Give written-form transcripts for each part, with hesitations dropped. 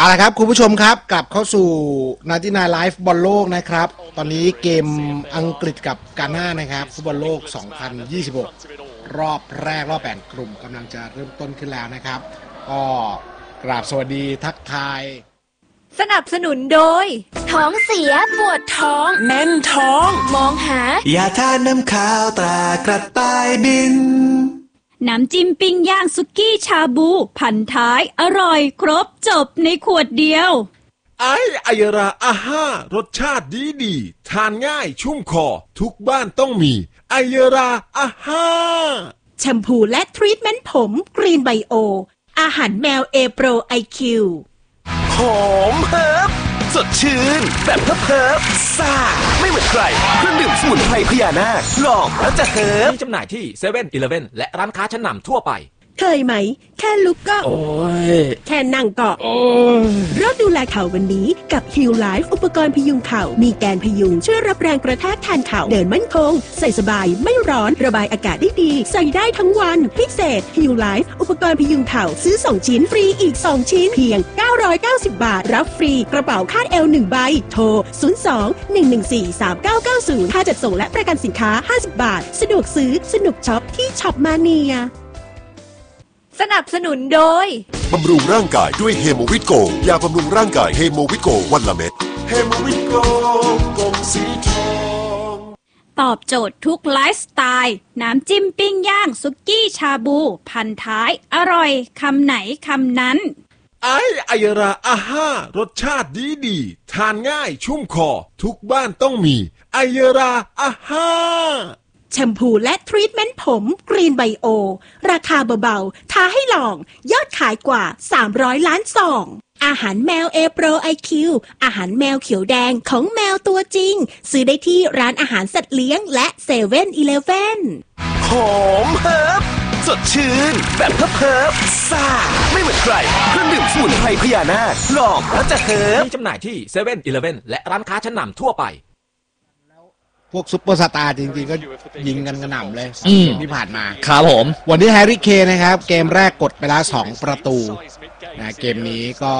เอาละครับคุณผู้ชมครับกลับเข้าสู่99 Live บอลโลกนะครับตอนนี้เกมอังกฤษกับกาน่านะครับฟุตบอลโลก 2026 รอบแรกรอบ8กลุ่มกำลังจะเริ่มต้นขึ้นแล้วนะครับก็กราบสวัสดีทักทายสนับสนุนโดยท้องเสียปวดท้องแน่นท้องมองหายาทาน้ำขาวตรากระต่ายบินน้ำจิ้มปิ้งย่างสุกี้ชาบูพันท้ายอร่อยครบจบในขวดเดียวไอราอาห้ารสชาติดีทานง่ายชุ่มคอทุกบ้านต้องมีไอราอาห้าแชมพูและทรีทเมนต์ผมกรีนไบโออาหารแมวเอโปรไอคิวหอมเฮิร์บสดชื่นแบบเพิบซ่าไม่เหมือนใครเครื่องดื่มสมุนไพรพญานาคลองแล้วจะเฮิร์บมีจำหน่ายที่7-Eleven และร้านค้าชั้นนำทั่วไปเคยไหมแค่ลุกก็โอ้ยแค่นั่งก็โอ้ยเริ่มดูแลเข่าวันนี้กับ Heal Life อุปกรณ์พยุงเข่ามีแกนพยุงช่วยรับแรงกระแทกแทนเข่าเดินมั่นคงใส่สบายไม่ร้อนระบายอากาศได้ดีใส่ได้ทั้งวันพิเศษ Heal Life อุปกรณ์พยุงเข่าซื้อ2ชิ้นฟรีอีก2ชิ้นเพียง990 บาทรับฟรีกระเป๋าคาดเอว1ใบโทร02-114-3990ค่าจัดส่งและประกันสินค้า50 บาทสะดวกซื้อสนุกช็อปที่ช็อปมาเนียสนับสนุนโดยบำรุงร่างกายด้วยเฮโมวิตโกยาบำรุงร่างกายเฮโมวิตโกวันละเม็ดเฮโมวิตโกกลมสีทองตอบโจทย์ทุกไลฟ์สไตล์น้ำจิ้มปิ้งย่างสุกี้ชาบูพันท้ายอร่อยคำไหนคำนั้นไอราอาห้ารสชาติดีทานง่ายชุ่มคอทุกบ้านต้องมีไอราอาห้าแชมพูและทรีทเมนต์ผมกรีนไบโอราคาเบาๆท้าให้ลองยอดขายกว่า300ล้านซองอาหารแมวเอโปรไอคิวอาหารแมวเขียวแดงของแมวตัวจริงซื้อได้ที่ร้านอาหารสัตว์เลี้ยงและ7-Eleven หอมเฮิร์บสดชื่นแบบเพิบซ่าไม่เหมือนใครเครื่องดื่มสมุนไพรพญานาคลองแล้วจะเฮิร์บมีจำหน่ายที่7-Eleven และร้านค้าชั้นนำทั่วไปพวกซุปเปอร์สตาร์จริงๆก็ยิงกันกระหน่ำเลยเกมที่ผ่านมาครับผมวันนี้แฮร์รี่เคนนะครับเกมแรกกดไปแล้ว2ประตูนะเกมนี้ก็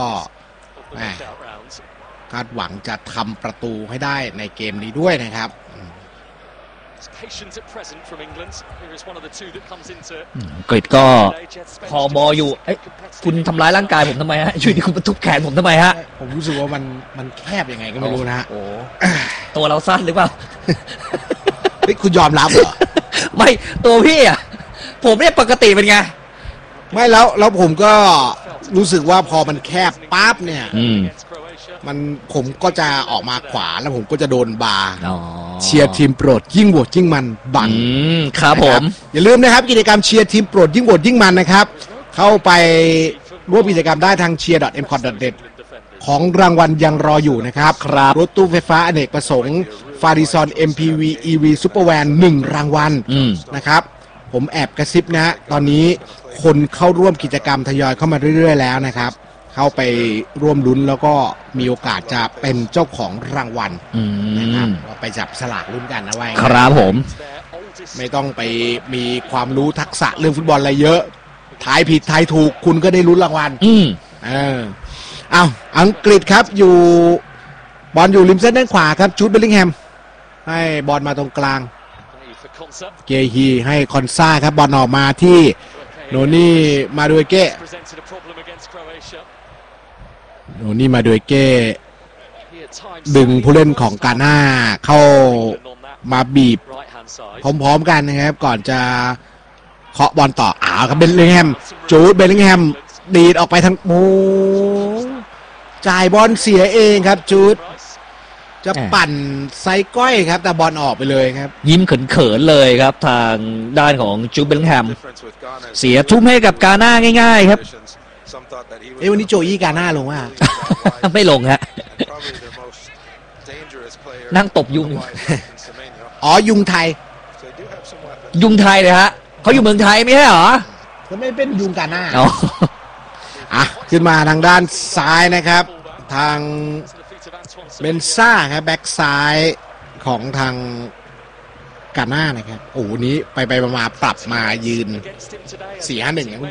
คาดหวังจะทำประตูให้ได้ในเกมนี้ด้วยนะครับกฤษก็พอบออยู่คุณทำร้ายร่างกายผมทำไมฮะช่วยที่คุณมาทุบแขนผมทำไมฮะผมรู้สึกว่ามันแคบยังไงก็ไม่รู้นะโอ้ตัวเราสั้นหรือเปล่าคุณยอมรับเหรอไม่ตัวพี่อ่ะผมเนี่ยปกติเป็นไงไม่แล้วผมก็รู้สึกว่าพอมันแคบปั๊บเนี่ยผมก็จะออกมาขวาแล้วผมก็จะโดนบาร์เชียร์ทีมโปรดยิ่งโหวตยิ่งมันบังครับผมอย่าลืมนะครับกิจกรรมเชียร์ทีมโปรดยิ่งโหวตยิ่งมันนะครับเข้าไปร่วมกิจกรรมได้ทาง cheer.mcot.net ของรางวัลยังรออยู่นะครับรถตู้ไฟฟ้าอเนกประสงค์ฟาริซอน MPV EV Supervan 1 รางวัลนะครับผมแอบกระซิบนะตอนนี้คนเข้าร่วมกิจกรรมทยอยเข้ามาเรื่อยๆแล้วนะครับเข้าไปร่วมลุ้นแล้วก็มีโอกาสจะเป็นเจ้าของรางวัลนะครับเราไปจับสลากลุ้นกันนะไว้ครับผมไม่ต้องไปมีความรู้ทักษะเรื่องฟุตบอลอะไรเยอะทายผิดทายถูกคุณก็ได้ลุ้นรางวัลเอาอังกฤษครับอยู่บอลอยู่ริมเส้นด้านขวาครับจูดเบลลิงแฮมให้บอลมาตรงกลางเกฮีให้คอนซ่าครับบอลออกมาที่โนนี่มาดูเก้ดึงผู้เล่นของกาน่าเข้ามาบีบพร้อมๆกันนะครับก่อนจะเคาะบอลต่อครับเบลลิงแฮมจูดเบลลิงแฮมดีดออกไปทางจ่ายบอลเสียเองครับจูดจะปั่นไซก้อยครับแต่บอลออกไปเลยครับยิ้มเขินๆเลยครับทางด้านของจูดเบลลิงแฮมเสียทุ่มให้กับกาน่าง่ายๆครับวันนี้โจยี่กาน่าลงว่าไม่ลงฮะนั่งตบยุงยุงไทยเลยฮะเขาอยู่เมืองไทยไม่ใช่เหรอก็ไม่เป็นยุงกาน่าขึ้นมาทางด้านซ้ายนะครับทางเบนซ่าครับแบ็กซ้ายของทางกาน่านะครับนี้ไปมาปรับมายืน 4-5-1